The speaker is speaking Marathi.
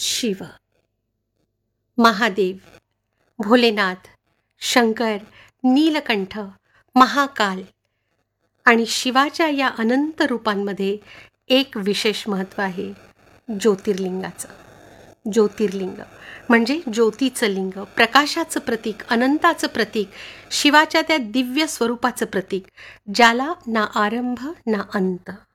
शिव, महादेव, भोलेनाथ, शंकर, नीलकंठ, महाकाल आणि शिवाच्या या अनंत रूपांमध्ये एक विशेष महत्त्व आहे ज्योतिर्लिंगाचं. ज्योतिर्लिंग म्हणजे ज्योतीचं लिंग, प्रकाशाचं प्रतीक, अनंताचं प्रतीक, शिवाच्या त्या दिव्य स्वरूपाचं प्रतीक, ज्याला ना आरंभ ना अंत.